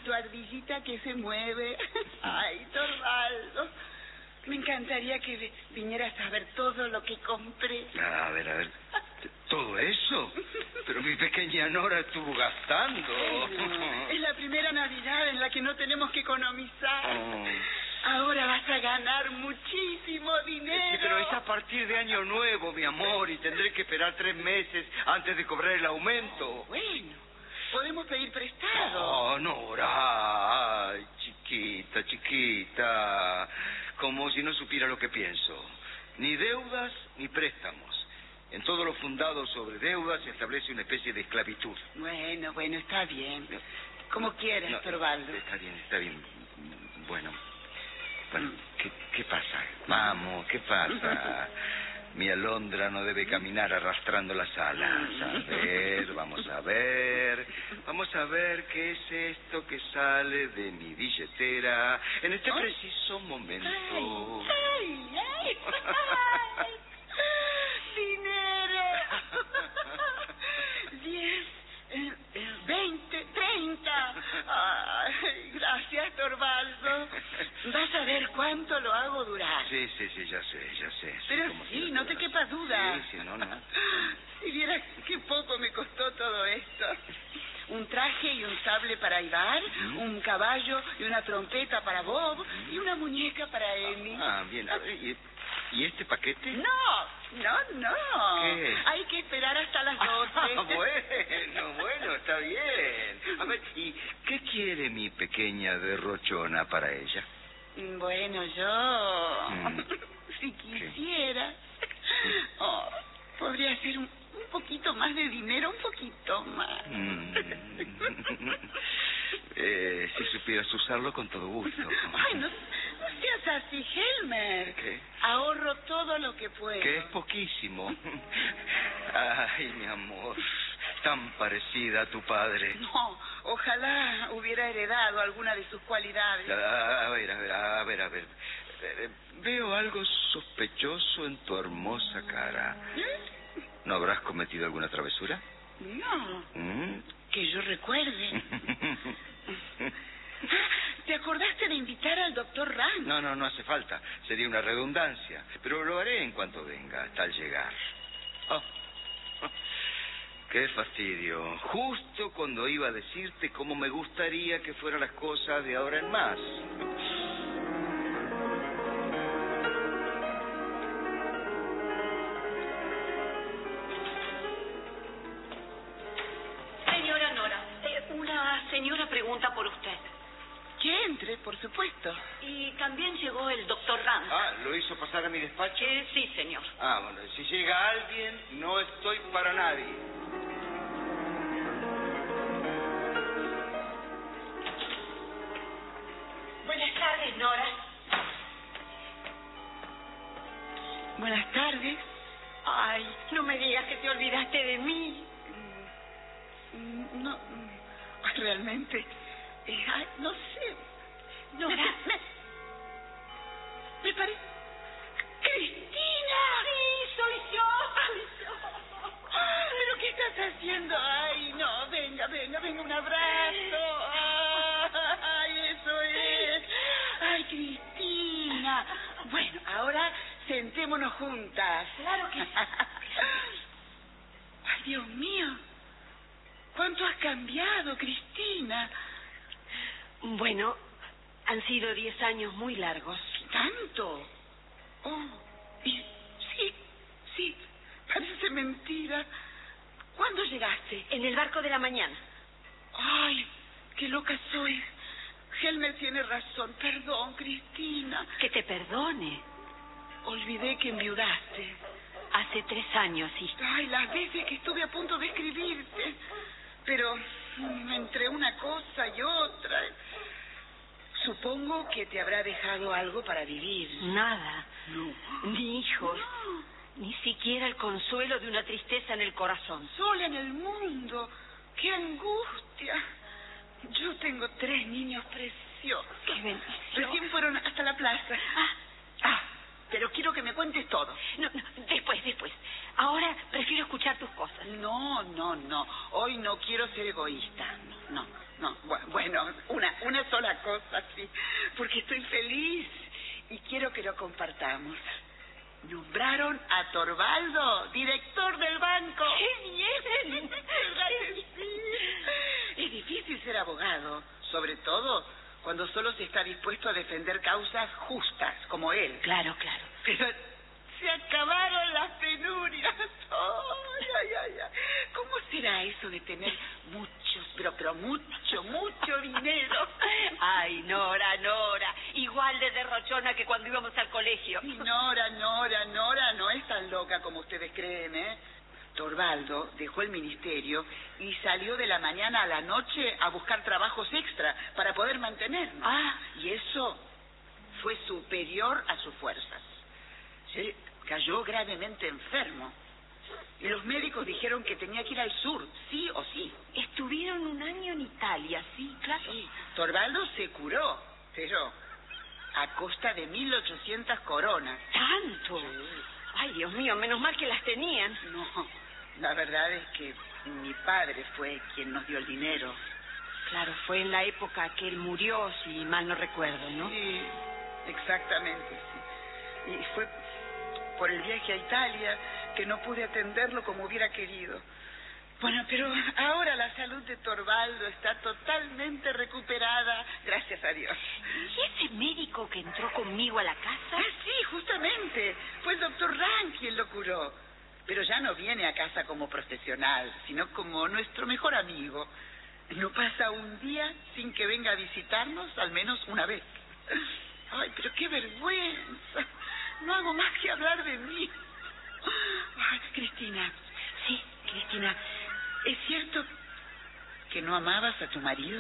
tu ardillita que se mueve. Ay, Torvaldo. Me encantaría que vinieras a ver todo lo que compré. A ver. ¿Todo eso? Pero mi pequeña Nora estuvo gastando. No, es la primera Navidad en la que no tenemos que economizar. Oh. Ahora vas a ganar muchísimo dinero. Sí, pero es a partir de Año Nuevo, mi amor, y tendré que esperar 3 meses antes de cobrar el aumento. Bueno, podemos pedir prestado. Oh, Nora, ay, chiquita, como si no supiera lo que pienso. Ni deudas ni préstamos. En todo lo fundado sobre deudas se establece una especie de esclavitud. Bueno, está bien. Como quieras, Torvaldo. Está bien. Bueno, ¿qué pasa? Vamos, ¿qué pasa? Mi alondra no debe caminar arrastrando las alas. Vamos a ver qué es esto que sale de mi billetera en este preciso momento. ¡Ay! ¡Dinero! 10, 20, 30. Ay, gracias, Torvaldo. Vas a ver cuánto lo hago durar. Sí, ya sé. Pero sí, no te quepa duda. Sí, no. Si vieras qué poco me costó todo esto. Un traje y un sable para Ivar, un caballo y una trompeta para Bob y una muñeca para Amy. Ah, bien. ¿Y este paquete? No. ¿Qué? Hay que esperar hasta las 12. Bueno, está bien. A ver, ¿y qué quiere mi pequeña derrochona para ella? Bueno, yo... si quisiera... podría ser un poquito más de dinero, un poquito más. Si supieras usarlo, con todo gusto. Ay, no seas así, Helmer. ¿Qué? Ahorro todo lo que puedo. Que es poquísimo. Ay, mi amor, tan parecida a tu padre. No, ojalá hubiera heredado alguna de sus cualidades. A ver. Veo algo sospechoso en tu hermosa cara. ¿No habrás cometido alguna travesura? No. Que yo recuerde. ¿Te acordaste de invitar al doctor Rand? No hace falta. Sería una redundancia. Pero lo haré en cuanto venga, hasta al llegar. Qué fastidio. Justo cuando iba a decirte cómo me gustaría que fueran las cosas de ahora en más. Señora Nora, una señora pregunta por usted. Que entre, por supuesto. Y también llegó el doctor Rand. ¿Lo hizo pasar a mi despacho? Sí, señor. Bueno, si llega alguien, no estoy para nadie. Buenas tardes, Nora. Buenas tardes. Ay, no me digas que te olvidaste de mí. No, realmente... no sé. Nora. Me parece... ¡Cristina! Sí, soy yo. ¿Pero qué estás haciendo? Ay, no, venga, un abrazo. Ay, eso es. Ay, Cristina. Bueno, ahora sentémonos juntas. Claro que sí. Ay, Dios mío. ¿Cuánto has cambiado, Cristina? Bueno, han sido 10 años muy largos. ¿Tanto? Sí, parece mentira. ¿Cuándo llegaste? En el barco de la mañana. Ay, qué loca soy. Helmer tiene razón. Perdón, Cristina. Que te perdone. Olvidé que enviudaste. Hace 3 años, sí. Ay, las veces que estuve a punto de escribirte. Pero entre una cosa y otra... Supongo que te habrá dejado algo para vivir. Nada. No. Ni hijos. No. Ni siquiera el consuelo de una tristeza en el corazón. Sola en el mundo. ¡Qué angustia! Yo tengo 3 niños preciosos. ¡Qué bendición! Recién fueron hasta la plaza. Pero quiero que me cuentes todo. No, después. Ahora prefiero escuchar tus cosas. No. Hoy no quiero ser egoísta. No. Bueno, Torvaldo, director del banco. ¡Qué bien! ¿Verdad que sí? Es difícil ser abogado, sobre todo cuando solo se está dispuesto a defender causas justas, como él. Claro, claro. Pero se acabaron las penurias. Ay, ay, ay, ay. ¿Cómo será eso de tener pero mucho dinero? Ay, Nora. Igual de derrochona que cuando íbamos al colegio. Y Nora no es tan loca como ustedes creen, ¿eh? Torvaldo dejó el ministerio y salió de la mañana a la noche a buscar trabajos extra para poder mantenernos. Ah. Y eso fue superior a sus fuerzas. Se cayó gravemente enfermo. Y los médicos dijeron que tenía que ir al sur, sí o sí. Estuvieron un año en Italia, sí, claro. Sí, Torvaldo se curó, pero a costa de 1.800 coronas. ¿Tanto? Sí. Ay, Dios mío, menos mal que las tenían. No, la verdad es que mi padre fue quien nos dio el dinero. Claro, fue en la época que él murió, si mal no recuerdo, ¿no? Sí, exactamente, sí. Y fue por el viaje a Italia que no pude atenderlo como hubiera querido. Bueno, pero ahora la salud de Torvaldo está totalmente recuperada, gracias a Dios. ¿Y ese médico que entró conmigo a la casa? Ah, sí, justamente. Fue el doctor Rank quien lo curó. Pero ya no viene a casa como profesional, sino como nuestro mejor amigo. No pasa un día sin que venga a visitarnos, al menos una vez. Ay, pero qué vergüenza. No hago más que hablar de mí. Ay, Cristina. Sí, Cristina, ¿es cierto que no amabas a tu marido?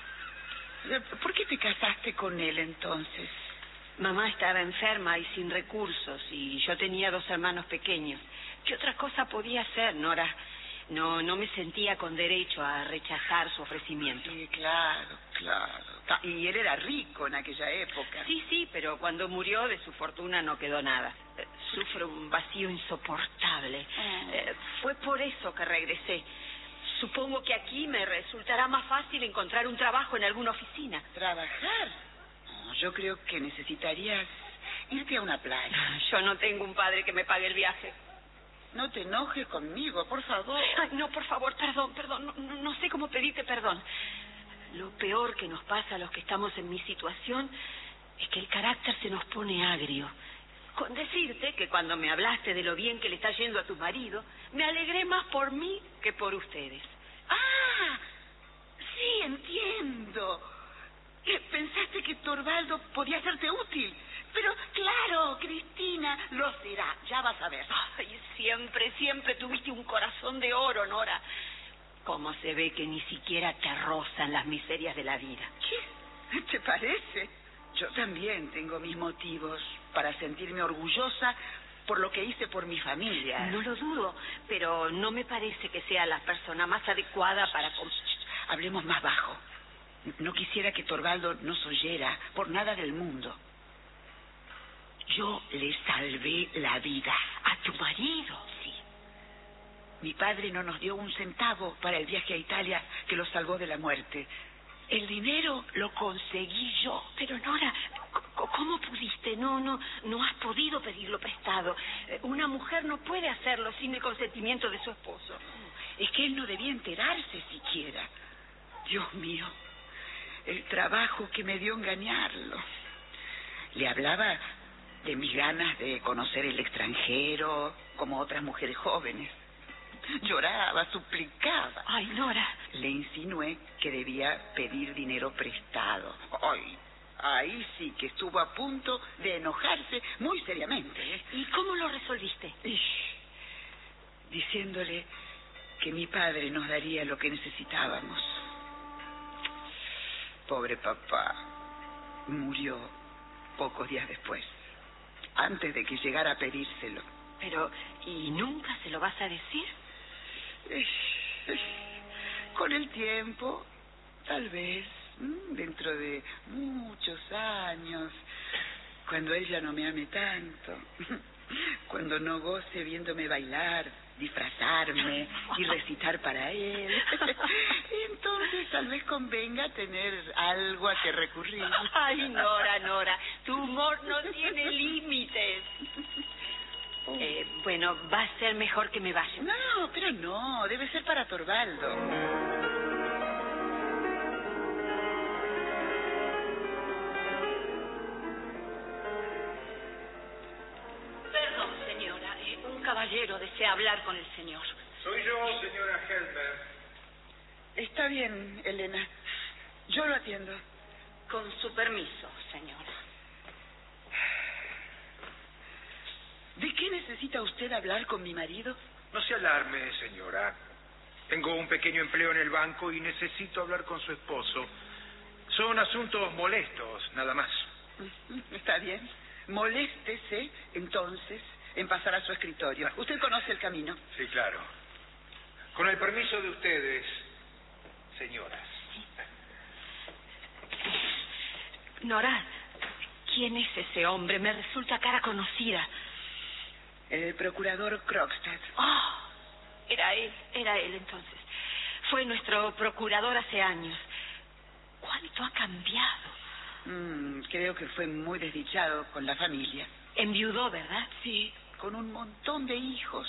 ¿Por qué te casaste con él entonces? Mamá estaba enferma y sin recursos, y yo tenía 2 hermanos pequeños. ¿Qué otra cosa podía hacer, Nora? No me sentía con derecho a rechazar su ofrecimiento. Sí, claro. Y él era rico en aquella época. Sí, pero cuando murió de su fortuna no quedó nada. Sufro un vacío insoportable. Fue por eso que regresé. Supongo que aquí me resultará más fácil encontrar un trabajo en alguna oficina. ¿Trabajar? No, yo creo que necesitarías irte a una playa. Yo no tengo un padre que me pague el viaje. No te enojes conmigo, por favor. Ay, no, por favor, perdón. No sé cómo pedirte perdón. Lo peor que nos pasa a los que estamos en mi situación es que el carácter se nos pone agrio. Con decirte que cuando me hablaste de lo bien que le está yendo a tu marido, me alegré más por mí que por ustedes. Ah, sí, entiendo. Pensaste que Torvaldo podía serte útil. Pero claro, Cristina, lo será, ya vas a ver. Ay, siempre tuviste un corazón de oro, Nora. Cómo se ve que ni siquiera te rozan las miserias de la vida. ¿Qué? ¿Te parece? Yo también tengo mis motivos para sentirme orgullosa por lo que hice por mi familia. No lo dudo, pero no me parece que sea la persona más adecuada para... Hablemos más bajo. No quisiera que Torvaldo nos oyera por nada del mundo. Yo le salvé la vida. ¿A tu marido? Sí. Mi padre no nos dio un centavo para el viaje a Italia que lo salvó de la muerte. El dinero lo conseguí yo. Pero Nora, ¿cómo pudiste? No has podido pedirlo prestado. Una mujer no puede hacerlo sin el consentimiento de su esposo. Es que él no debía enterarse siquiera. Dios mío, el trabajo que me dio engañarlo. Le hablaba de mis ganas de conocer el extranjero, como otras mujeres jóvenes. Lloraba, suplicaba. Ay, Nora. Le insinué que debía pedir dinero prestado. Ay, ahí sí que estuvo a punto de enojarse muy seriamente. ¿Y cómo lo resolviste? Diciéndole que mi padre nos daría lo que necesitábamos. Pobre papá murió pocos días después, antes de que llegara a pedírselo. Pero, ¿y nunca se lo vas a decir? Con el tiempo, tal vez, dentro de muchos años, cuando él ya no me ame tanto, cuando no goce viéndome bailar, disfrazarme y recitar para él, entonces tal vez convenga tener algo a que recurrir. Ay, Nora, tu humor no tiene límites. Bueno, va a ser mejor que me vaya. No, pero no, debe ser para Torvaldo. Caballero desea hablar con el señor. Soy yo, señora Helmer. Está bien, Elena. Yo lo atiendo. Con su permiso, señora. ¿De qué necesita usted hablar con mi marido? No se alarme, señora. Tengo un pequeño empleo en el banco y necesito hablar con su esposo. Son asuntos molestos, nada más. Está bien. Moléstese, entonces, en pasar a su escritorio. Usted conoce el camino. Sí, claro. Con el permiso de ustedes, señoras. Nora, ¿quién es ese hombre? Me resulta cara conocida. El procurador Krogstad. Oh, era él entonces. Fue nuestro procurador hace años. ¿Cuánto ha cambiado? Creo que fue muy desdichado con la familia. Enviudó, ¿verdad? Sí, con un montón de hijos.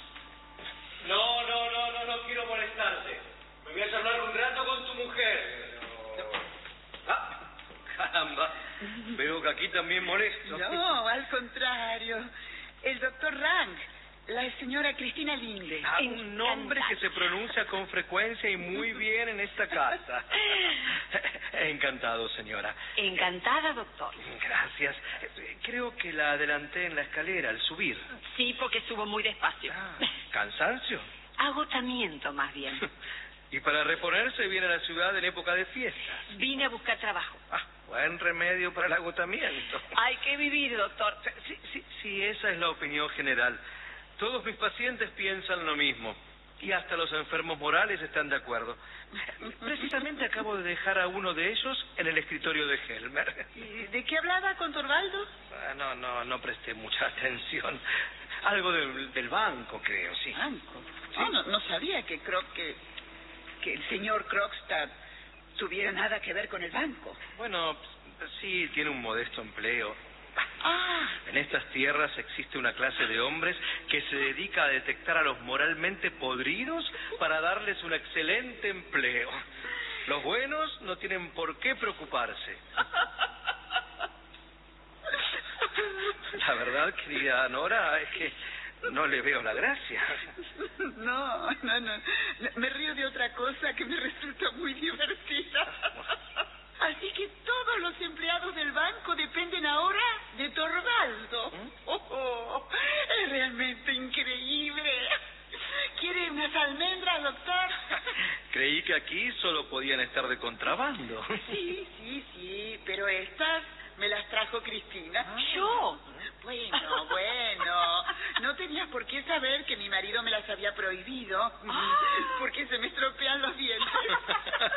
No quiero molestarte. Me voy a charlar un rato con tu mujer. Ah, caramba. Veo que aquí también molesto. No, al contrario. El doctor Rank, la señora Cristina Linde. Un nombre que se pronuncia con frecuencia y muy bien en esta casa. Encantado, señora. Encantada, doctor. Gracias. Creo que la adelanté en la escalera al subir. Sí, porque subo muy despacio. ¿Cansancio? Agotamiento, más bien. Y para reponerse viene a la ciudad en época de fiestas. Vine a buscar trabajo. Buen remedio para el agotamiento. Hay que vivir, doctor. Sí, esa es la opinión general. Todos mis pacientes piensan lo mismo. Y hasta los enfermos morales están de acuerdo. Precisamente acabo de dejar a uno de ellos en el escritorio de Helmer. ¿Y de qué hablaba con Torvaldo? No presté mucha atención. Algo del banco, creo, sí. ¿Banco? No sabía que el señor Krogstad tuviera nada que ver con el banco. Bueno, sí, tiene un modesto empleo. En estas tierras existe una clase de hombres que se dedica a detectar a los moralmente podridos para darles un excelente empleo. Los buenos no tienen por qué preocuparse. La verdad, querida Nora, es que no le veo la gracia. No. Me río de otra cosa que me resulta muy divertida. Así que todos los empleados del banco dependen ahora de Torvaldo. Es realmente increíble. ¿Quiere unas almendras, doctor? Creí que aquí solo podían estar de contrabando. Sí, pero estas me las trajo Cristina. ¿Yo? Bueno. No tenías por qué saber que mi marido me las había prohibido. Porque se me estropean los dientes.